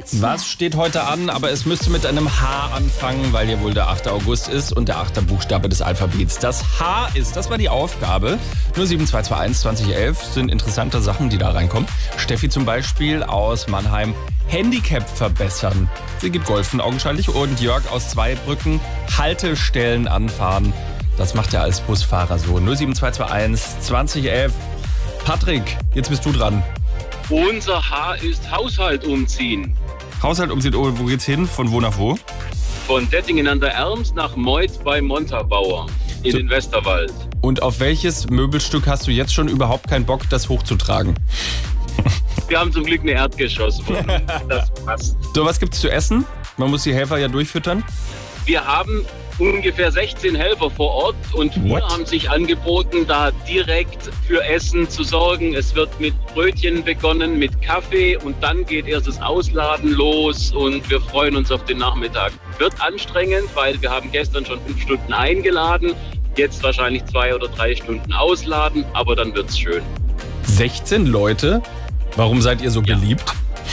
Was steht heute an? Aber es müsste mit einem H anfangen, weil ja wohl der 8. August ist und der 8. Buchstabe des Alphabets das H ist. Das war die Aufgabe. 07221 2011 sind interessante Sachen, die da reinkommen. Steffi zum Beispiel aus Mannheim. Handicap verbessern. Sie geht golfen augenscheinlich. Und Jörg aus Zweibrücken. Haltestellen anfahren. Das macht er als Busfahrer so. 07221 2011. Patrick, jetzt bist du dran. Unser H ist Haushalt umziehen. Haushalt umziehen, oh, wo geht's hin? Von wo nach wo? Von Dettingen an der Erms nach Meuth bei Montabaur in den Westerwald. Und auf welches Möbelstück hast du jetzt schon überhaupt keinen Bock, das hochzutragen? Wir haben zum Glück eine Erdgeschosswohnung. Das passt. So, was gibt's zu essen? Man muss die Helfer ja durchfüttern. Wir haben ungefähr 16 Helfer vor Ort und wir haben sich angeboten, da direkt für Essen zu sorgen. Es wird mit Brötchen begonnen, mit Kaffee und dann geht erst das Ausladen los und wir freuen uns auf den Nachmittag. Wird anstrengend, weil wir haben gestern schon 5 Stunden eingeladen, jetzt wahrscheinlich 2 oder 3 Stunden ausladen, aber dann wird's schön. 16 Leute? Warum seid ihr so beliebt?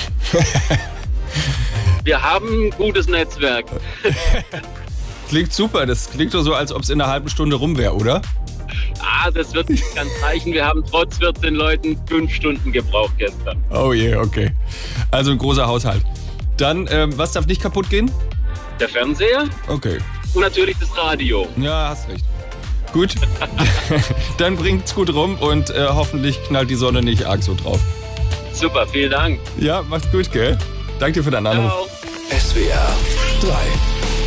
Wir haben ein gutes Netzwerk. Klingt super, das klingt doch so, als ob es in einer halben Stunde rum wäre, oder? Das wird nicht ganz reichen. Wir haben trotz 14 Leuten 5 Stunden gebraucht gestern. Oh je, okay. Also ein großer Haushalt. Dann, was darf nicht kaputt gehen? Der Fernseher. Okay. Und natürlich das Radio. Ja, hast recht. Gut, dann bringt's gut rum und hoffentlich knallt die Sonne nicht arg so drauf. Super, vielen Dank. Ja, macht's gut, gell? Danke dir für deinen Anruf. Ciao. SWR 3